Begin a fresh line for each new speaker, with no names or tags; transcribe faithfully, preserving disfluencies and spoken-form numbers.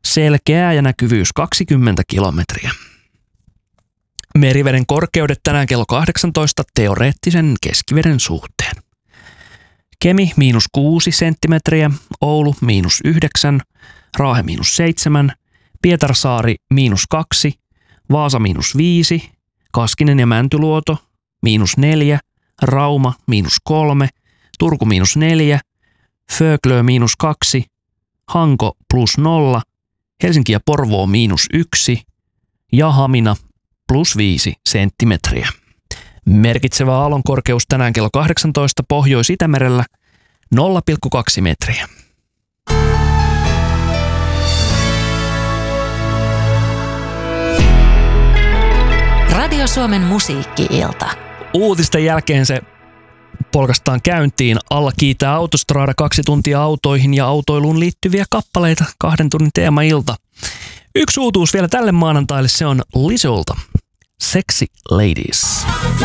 selkeää ja näkyvyys kaksikymmentä kilometriä. Meriveden korkeudet tänään kello kahdeksantoista teoreettisen keskiveden suhteen. Kemi miinus kuusi senttimetriä, Oulu miinus yhdeksän, Raahe miinus seitsemän, Pietarsaari miinus kaksi, Vaasa miinus viisi, Kaskinen ja Mäntyluoto miinus neljä, Rauma miinus kolme, Turku miinus neljä, Föglö miinus kaksi, Hanko plus nolla, Helsinki ja Porvoo miinus yksi ja Hamina plus viisi senttimetriä. Merkitsevä aallonkorkeus tänään kello kahdeksantoista Pohjois-Itämerellä nolla pilkku kaksi metriä.
Radio Suomen musiikki-ilta.
Uutisten jälkeen se polkastaan käyntiin. Alla kiitää Autostrada, kaksi tuntia autoihin ja autoiluun liittyviä kappaleita, kahden tunnin teemailta. Yksi uutuus vielä tälle maanantaille, se on Lizolta. Sexy Ladies.